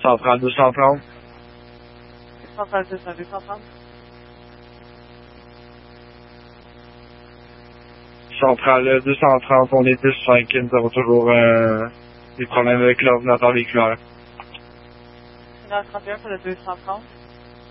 Centrale 230. Centrale 230. Centrale 230, on est 10-5, nous avons toujours des problèmes avec l'ordinateur véhiculaire. 1h31 pour le 230.